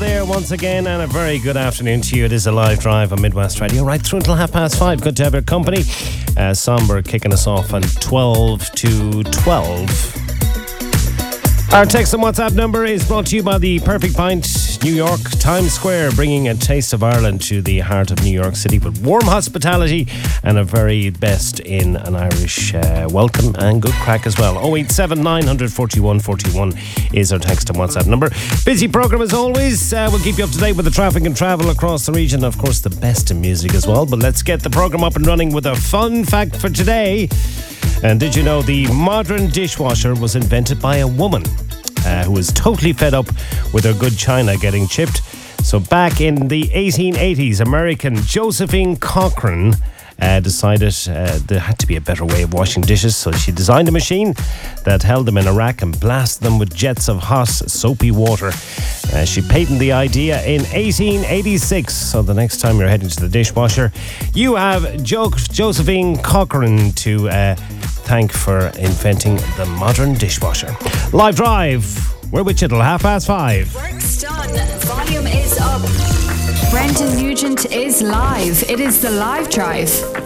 there once again, and a very good afternoon to you. It is a live drive on Midwest Radio, right through until 5:30. Good to have your company. Somber kicking us off on 12 to 12. Our text and WhatsApp number is brought to you by the Perfect Pint, New York, Times Square, bringing a taste of Ireland to the heart of New York City with warm hospitality and a very best in an Irish welcome and good crack as well. 087 941 41 is our text and WhatsApp number. Busy programme as always. We'll keep you up to date with the traffic and travel across the region. Of course, the best in music as well. But let's get the programme up and running with a fun fact for today. And did you know the modern dishwasher was invented by a woman who was totally fed up with her good china getting chipped? So back in the 1880s, American Josephine Cochran decided there had to be a better way of washing dishes, so she designed a machine that held them in a rack and blasted them with jets of hot, soapy water. She patented the idea in 1886, so the next time you're heading to the dishwasher, you have Josephine Cochran to thank for inventing the modern dishwasher. Live drive, we're with you till 5:30. Work's done, volume is up. Brendan Nugent is live. It is the Live Drive.